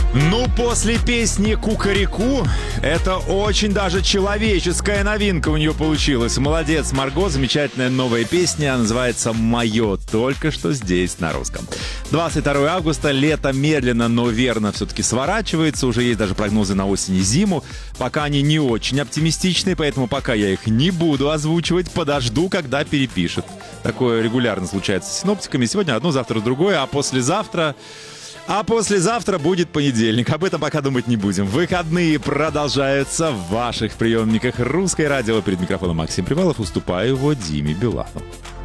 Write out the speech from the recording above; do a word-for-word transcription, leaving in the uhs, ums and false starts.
Ну, после песни «Кукареку» это очень даже человеческая новинка у нее получилась. Молодец, Марго, замечательная новая песня, называется «Мое», только что здесь на русском. двадцать второго августа, лето медленно, но верно все-таки сворачивается, уже есть даже прогнозы на осень и зиму. Пока они не очень оптимистичные, поэтому пока я их не буду озвучивать, подожду, когда перепишет. Такое регулярно случается с синоптиками. Сегодня одно, завтра другое, а послезавтра... А послезавтра будет понедельник. Об этом пока думать не будем. Выходные продолжаются в ваших приемниках. Русское радио. Перед микрофоном Максим Привалов. Уступаю его Диме Билану.